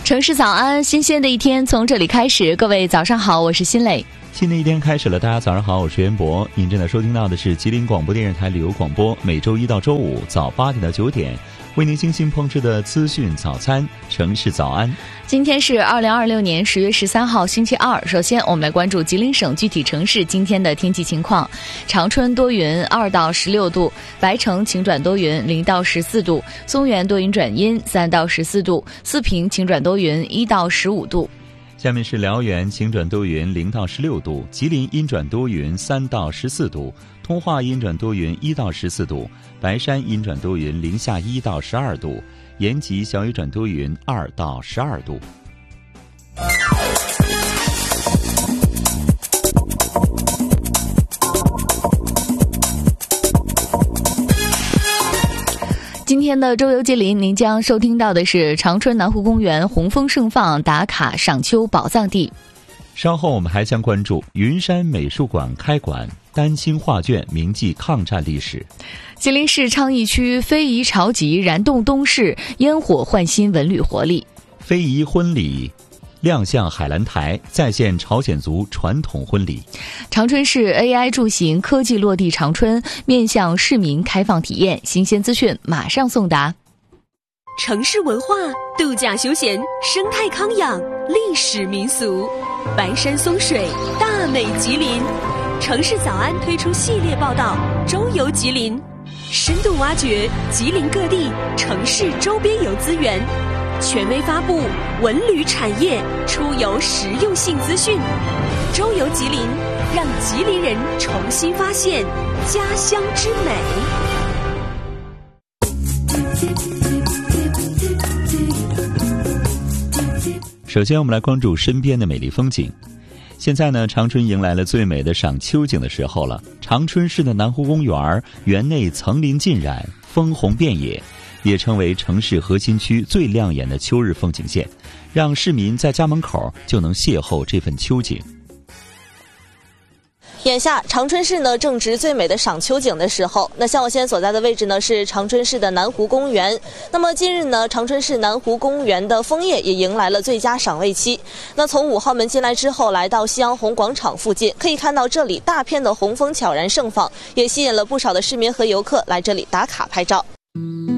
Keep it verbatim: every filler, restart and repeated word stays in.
城市早安，新鲜的一天从这里开始。各位早上好，我是辛磊。 新的一天开始了，大家早上好，我是袁博。您正在收听到的是吉林广播电视台旅游广播，每周一到周五早八点到九点为您精心烹制的资讯早餐城市早安。 今天是二零二六年十月十三号星期二。首先我们来关注吉林省具体城市今天的天气情况。长春多云二到十六度，白城晴转多云零到十四度，松原多云转阴三到十四度，四平晴转多云一到十五度。 下面是辽源晴转多云零到十六度，吉林阴转多云三到十四度，通化阴转多云一到十四度，白山阴转多云零下一到十二度，延吉小雨转多云二到十二度。 今天的周游吉林，您将收听到的是长春南湖公园红枫盛放打卡赏秋宝藏地。 稍后我们还将关注云山美术馆开馆，丹青画卷铭记抗战历史。 吉林市昌邑区非遗潮集燃动东市，烟火焕新文旅活力。 非遗婚礼亮相海兰台，再现朝鲜族传统婚礼。 长春市 A I 助行科技落地长春，面向市民开放体验。新鲜资讯马上送达。 城市文化、度假休闲、生态康养、历史民俗，白山松水，大美吉林。城市早安推出系列报道《周游吉林》，深度挖掘吉林各地城市周边游资源，权威发布文旅产业出游实用性资讯。周游吉林，让吉林人重新发现家乡之美。 首先我们来关注身边的美丽风景。现在呢，长春迎来了最美的赏秋景的时候了。长春市的南湖公园园内层林尽染，枫红遍野，也成为城市核心区最亮眼的秋日风景线，让市民在家门口就能邂逅这份秋景。 眼下长春市呢正值最美的赏秋景的时候，那像我现在所在的位置呢是长春市的南湖公园。那么近日呢，长春市南湖公园的枫叶也迎来了最佳赏味期。那从五号门进来之后，来到夕阳红广场附近，可以看到这里大片的红枫悄然盛放，也吸引了不少的市民和游客来这里打卡拍照。